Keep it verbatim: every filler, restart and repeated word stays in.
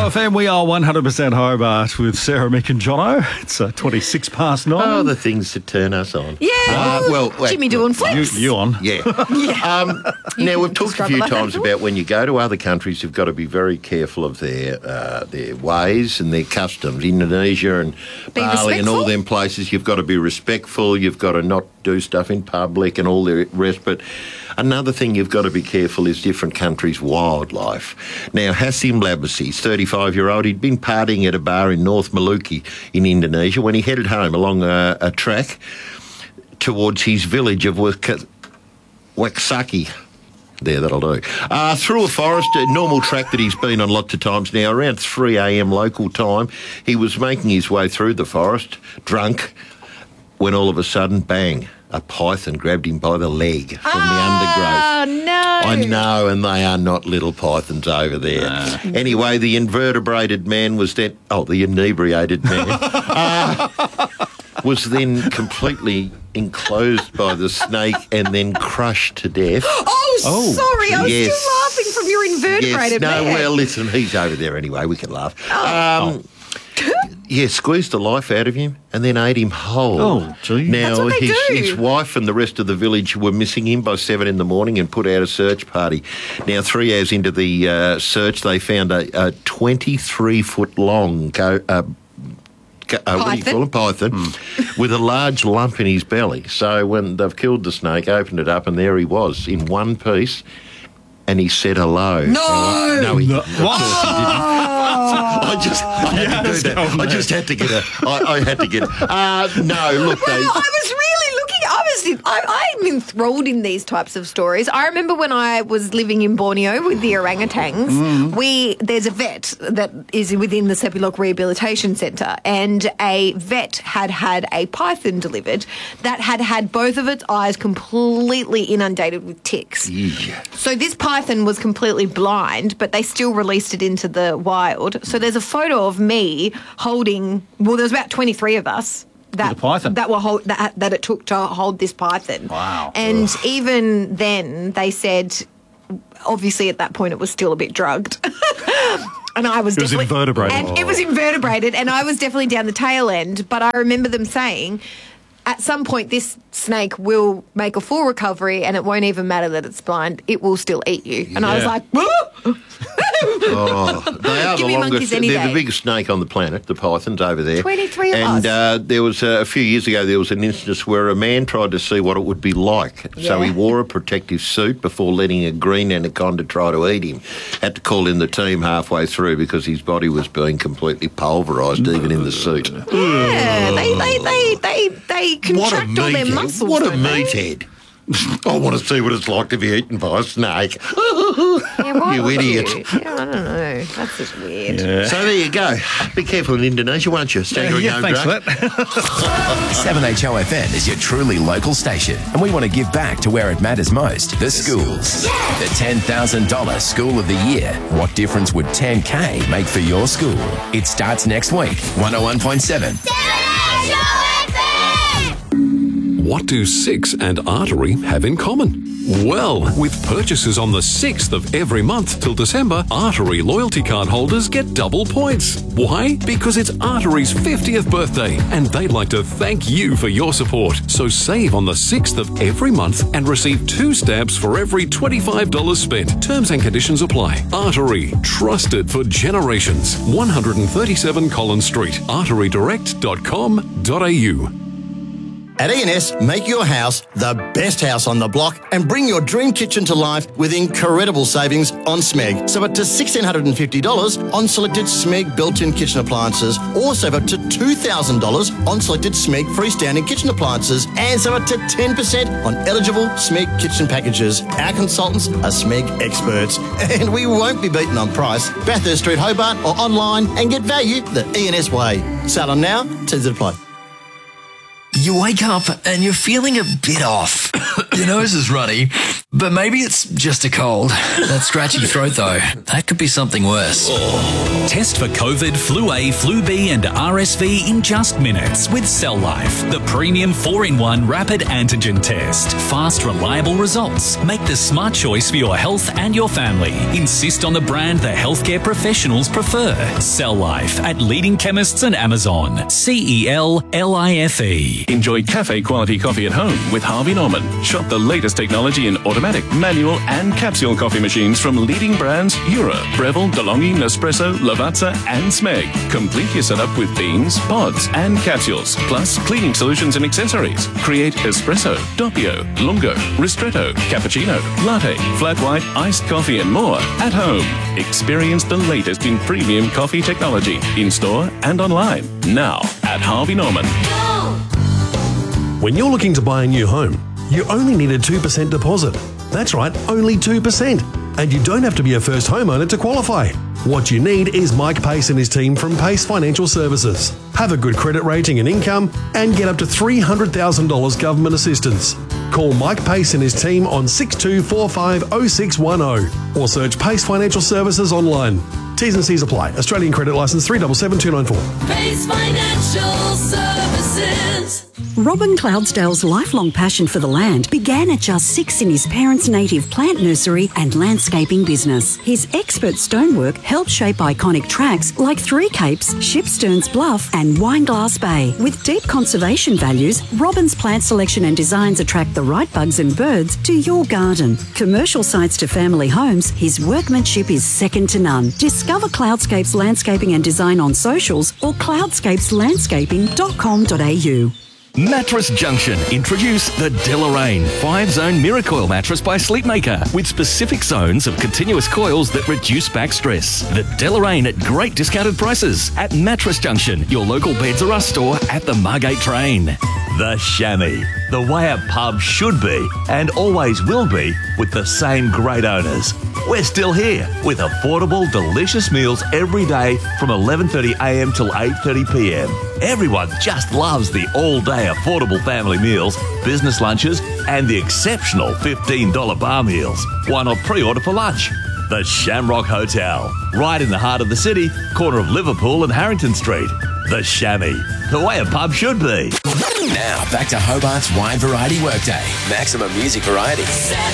O F M, we are one hundred percent Hobart with Sarah, Mick and Jono. It's uh, twenty-six past nine. Oh, the things that turn us on. Yeah. Uh, well, wait, Jimmy doing flips. You, you on? Yeah. Um, now, we've talked a describe few it like times that, about when you go to other countries, you've got to be very careful of their uh, their ways and their customs. Indonesia and Be Bali and all respectful. them places, you've got to be respectful. You've got to not do stuff in public and all the rest. But another thing you've got to be careful is different countries' wildlife. Now, Hasim Labasi, thirty-five-year-old, he'd been partying at a bar in North Maluku in Indonesia when he headed home along a, a track towards his village of Wak- Waksaki. There, that'll do. Uh, through a forest, a normal track that he's been on lots of times now, around three a.m. local time. He was making his way through the forest, drunk, when all of a sudden, bang, a python grabbed him by the leg from the undergrowth. Oh, no. I know, and they are not little pythons over there. Nah. Anyway, the invertebrated man was then... Oh, the inebriated man. uh, was then completely enclosed by the snake and then crushed to death. Oh, Oh, sorry. I was yes. still laughing from your invertebrated Yes, no, man. well, listen, he's over there anyway. We can laugh. Oh. Um, yeah, squeezed the life out of him and then ate him whole. Oh, gee. Now, That's what they his, do. his wife and the rest of the village were missing him by seven in the morning and put out a search party. Now, three hours into the uh, search, they found a, a twenty-three-foot long co- uh, co- uh, what do you Python? call him? Python, with a large lump in his belly. So when they've killed the snake, opened it up, and there he was in one piece. And he said hello. No! No, he, No. of course he didn't. I just, I had to do that. go, I just had to get a, I, I had to get a, uh, no, look, Well, they, I was really looking. I was. In, I, I'm enthralled in these types of stories. I remember when I was living in Borneo with the orangutans. Mm. We there's a vet that is within the Sepilok Rehabilitation Centre, and a vet had had a python delivered that had had both of its eyes completely inundated with ticks. yeah. So this python was completely blind, but they still released it into the wild. So there's a photo of me holding. Well, there's about twenty-three of us. That, With a python? that were hold, that that it took to hold this python. Wow. And even then, they said, obviously at that point it was still a bit drugged. And I was It was definitely invertebrated. and it was invertebrated, and I was definitely down the tail end. But I remember them saying, at some point, this snake will make a full recovery, and it won't even matter that it's blind; it will still eat you. And I was Yeah. like, "Whoa!" Oh, they are Give the me longest. monkeys any They're day. the biggest snake on the planet. The pythons over there. twenty-three of and us. uh, there was uh, a few years ago. There was an instance where a man tried to see what it would be like. So he Yeah. wore a protective suit before letting a green anaconda try to eat him. Had to call in the team halfway through because his body was being completely pulverised, even in the suit. Yeah, they they they they they What a contract all their meathead! muscles. What a don't they? meathead! I want to see what it's like to be eaten by a snake. Yeah, why You would idiot. You? Yeah, I don't know. That's just weird. Yeah. So there you go. Be careful in Indonesia, won't you? Staggering Yeah, home thanks drunk. for that. seven H O F N is your truly local station, and we want to give back to where it matters most, the schools. The ten thousand dollars School of the Year. What difference would ten K make for your school? It starts next week, one oh one point seven. What do Six and Artery have in common? Well, with purchases on the sixth of every month till December, Artery loyalty card holders get double points. Why? Because it's Artery's fiftieth birthday, and they'd like to thank you for your support. So save on the sixth of every month and receive two stamps for every twenty-five dollars spent. Terms and conditions apply. Artery, trusted for generations. one thirty-seven Collins Street, artery direct dot com dot a u. At E and S, make your house the best house on the block and bring your dream kitchen to life with incredible savings on Smeg. So up to one thousand six hundred fifty dollars on selected Smeg built-in kitchen appliances, or save up to two thousand dollars on selected Smeg freestanding kitchen appliances, and save up to ten percent on eligible Smeg kitchen packages. Our consultants are Smeg experts, and we won't be beaten on price. Bathurst Street, Hobart, or online and get value the E and S way. Sale on now, terms apply. You wake up and you're feeling a bit off. Your nose is runny, But maybe it's just a cold. That scratchy throat, though, that could be something worse. Test for COVID, Flu A, Flu B and R S V in just minutes with Cell Life, the premium four in one rapid antigen test. Fast, reliable results. Make the smart choice for your health and your family. Insist on the brand the healthcare professionals prefer. Cell Life at leading chemists and Amazon. C E L L I F E. Enjoy cafe quality coffee at home with Harvey Norman. Shop the latest technology in automatic, manual and capsule coffee machines from leading brands Eura, Breville, DeLonghi, Nespresso, Lavazza and Smeg. Complete your setup with beans, pods and capsules, plus cleaning solutions and accessories. Create espresso, doppio, lungo, ristretto, cappuccino, latte, flat white, iced coffee and more at home. Experience the latest in premium coffee technology in store and online now at Harvey Norman. When you're looking to buy a new home, you only need a two percent deposit. That's right, only two percent. And you don't have to be a first homeowner to qualify. What you need is Mike Pace and his team from Pace Financial Services. Have a good credit rating and income and get up to three hundred thousand dollars government assistance. Call Mike Pace and his team on six two four five oh six one oh or search Pace Financial Services online. T's and C's apply. Australian credit licence three seven seven two nine four. Pace Financial Services. Robin Cloudsdale's lifelong passion for the land began at just six in his parents' native plant nursery and landscaping business. His expert stonework helped shape iconic tracks like Three Capes, Shipsterns Bluff and Wineglass Bay. With deep conservation values, Robin's plant selection and designs attract the right bugs and birds to your garden. Commercial sites to family homes, his workmanship is second to none. Discover Cloudscapes Landscaping and Design on socials or cloudscapes landscaping dot com dot a u. Mattress Junction introduce the Deloraine five-zone Miracoil mattress by Sleepmaker with specific zones of continuous coils that reduce back stress. The Deloraine at great discounted prices at Mattress Junction, your local Beds R Us store at the Margate Train. The Chamois, the way a pub should be and always will be with the same great owners. We're still here with affordable, delicious meals every day from eleven thirty a m till eight thirty p m. Everyone just loves the all-day affordable family meals, business lunches and the exceptional fifteen dollars bar meals. Why not pre-order for lunch? The Shamrock Hotel, right in the heart of the city, corner of Liverpool and Harrington Street. The Chamois, the way a pub should be. Now, back to Hobart's Wide Variety Workday. Maximum music variety.